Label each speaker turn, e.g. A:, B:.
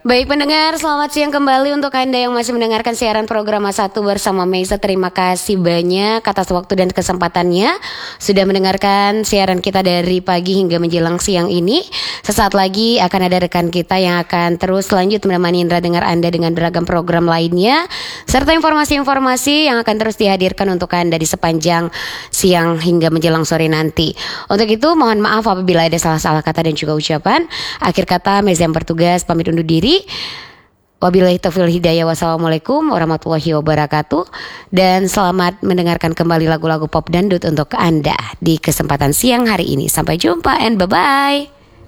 A: Baik pendengar, selamat siang kembali untuk Anda yang masih mendengarkan siaran program A1 bersama Meisa. Terima kasih banyak atas waktu dan kesempatannya sudah mendengarkan siaran kita dari pagi hingga menjelang siang ini. Sesaat lagi akan ada rekan kita yang akan terus lanjut menemani Indra dengar Anda dengan beragam program lainnya, serta informasi-informasi yang akan terus dihadirkan untuk Anda di sepanjang siang hingga menjelang sore nanti. Untuk itu mohon maaf apabila ada salah-salah kata dan juga ucapan. Akhir kata Meisa yang bertugas pamit undur diri. Wabillahi taufiq hidayah. Wassalamualaikum warahmatullahi wabarakatuh. Dan selamat mendengarkan kembali lagu-lagu pop dangdut untuk Anda di kesempatan siang hari ini. Sampai jumpa and bye-bye.